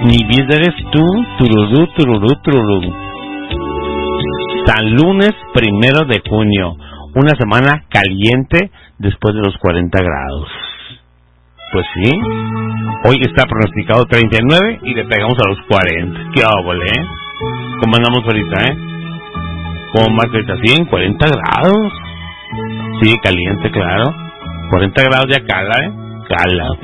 Mi vida eres tú, tururú, tururú, tururú. San lunes 1 de junio, una semana caliente después de los 40 grados. Pues sí, hoy está pronosticado 39 y le pegamos a los 40. ¡Qué óvole, eh! ¿Cómo andamos ahorita, ¿Cómo más ahorita? Sí, en 40 grados. Sí, caliente, claro. 40 grados ya cala, Cala.